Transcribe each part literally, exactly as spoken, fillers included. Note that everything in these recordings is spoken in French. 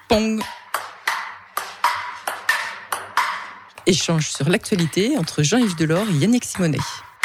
Pong. Échange sur l'actualité entre Jean-Yves Delors et Yannick Simonet.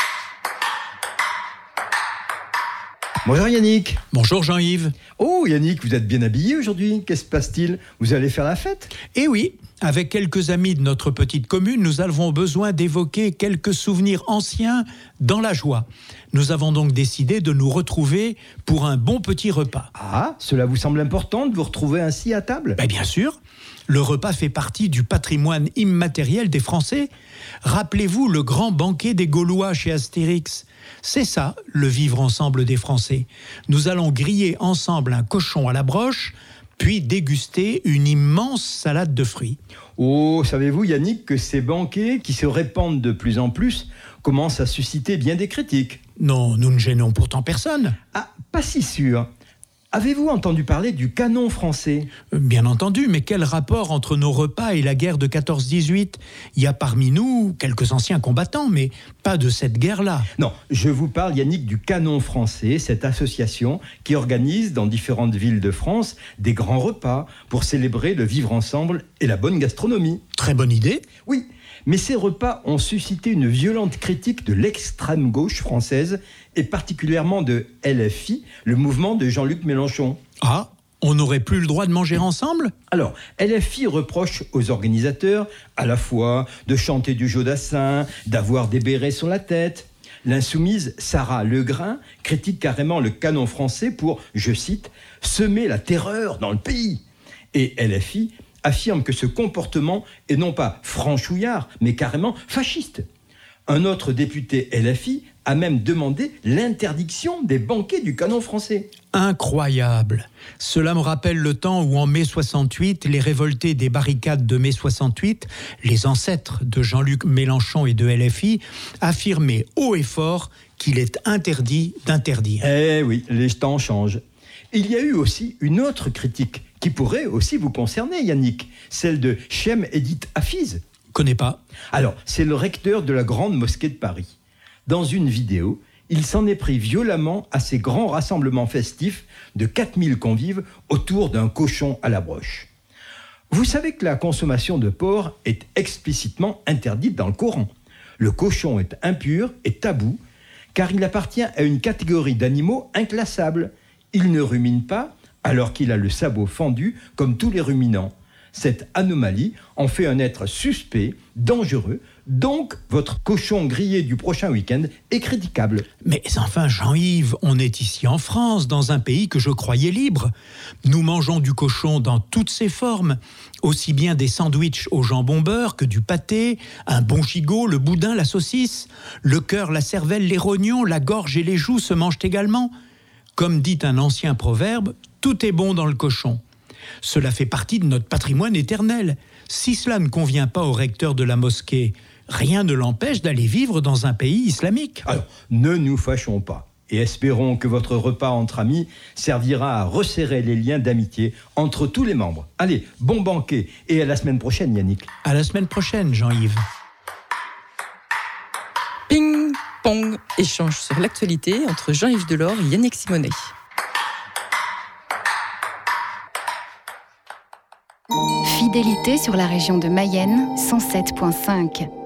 Bonjour Yannick. Bonjour Jean-Yves. Oh Yannick, vous êtes bien habillé aujourd'hui. Qu'est-ce qui se passe-t-il ? Vous allez faire la fête ? Eh oui, avec quelques amis de notre petite commune, nous avons besoin d'évoquer quelques souvenirs anciens dans la joie. Nous avons donc décidé de nous retrouver pour un bon petit repas. Ah, cela vous semble important de vous retrouver ainsi à table ? Ben bien sûr, le repas fait partie du patrimoine immatériel des Français. Rappelez-vous le grand banquet des Gaulois chez Astérix. C'est ça, le vivre ensemble des Français. Nous allons griller ensemble un cochon à la broche, puis déguster une immense salade de fruits. Oh, savez-vous Yannick que ces banquets qui se répandent de plus en plus commencent à susciter bien des critiques ? Non, nous ne gênons pourtant personne. Ah, pas si sûr. Avez-vous entendu parler du canon français ? Bien entendu, mais quel rapport entre nos repas et la guerre de quatorze dix-huit ? Il y a parmi nous quelques anciens combattants, mais pas de cette guerre-là. Non, je vous parle, Yannick, du canon français, cette association qui organise dans différentes villes de France des grands repas pour célébrer le vivre ensemble et la bonne gastronomie. Très bonne idée. Oui, mais ces repas ont suscité une violente critique de l'extrême gauche française et particulièrement de L F I, le mouvement de Jean-Luc Mélenchon. Ah, on n'aurait plus le droit de manger ensemble ? Alors, L F I reproche aux organisateurs à la fois de chanter du Jodassin, d'avoir des bérets sur la tête. L'insoumise Sarah Legrain critique carrément le canon français pour, je cite, « semer la terreur dans le pays ». Et L F I affirme que ce comportement est non pas franchouillard, mais carrément fasciste. Un autre député L F I a même demandé l'interdiction des banquets du canon français. Incroyable. Cela me rappelle le temps où en mai soixante-huit, les révoltés des barricades de mai soixante-huit, les ancêtres de Jean-Luc Mélenchon et de L F I, affirmaient haut et fort qu'il est interdit d'interdire. Eh oui, les temps changent. Il y a eu aussi une autre critique qui pourrait aussi vous concerner, Yannick, celle de Chem Edith Hafiz. Connais pas. Alors, c'est le recteur de la Grande Mosquée de Paris. Dans une vidéo, il s'en est pris violemment à ces grands rassemblements festifs de quatre mille convives autour d'un cochon à la broche. Vous savez que la consommation de porc est explicitement interdite dans le Coran. Le cochon est impur et tabou, car il appartient à une catégorie d'animaux inclassables. Il ne rumine pas, alors qu'il a le sabot fendu comme tous les ruminants. Cette anomalie en fait un être suspect, dangereux, donc votre cochon grillé du prochain week-end est critiquable. Mais enfin, Jean-Yves, on est ici en France, dans un pays que je croyais libre. Nous mangeons du cochon dans toutes ses formes, aussi bien des sandwichs au jambon beurre que du pâté, un bon gigot, le boudin, la saucisse. Le cœur, la cervelle, les rognons, la gorge et les joues se mangent également. Comme dit un ancien proverbe, tout est bon dans le cochon. Cela fait partie de notre patrimoine éternel. Si cela ne convient pas au recteur de la mosquée, rien ne l'empêche d'aller vivre dans un pays islamique. Alors, ne nous fâchons pas et espérons que votre repas entre amis servira à resserrer les liens d'amitié entre tous les membres. Allez, bon banquet et à la semaine prochaine, Yannick. À la semaine prochaine, Jean-Yves. Ping, pong, échange sur l'actualité entre Jean-Yves Delors et Yannick Simonet. Fidélité sur la région de Mayenne, cent sept virgule cinq.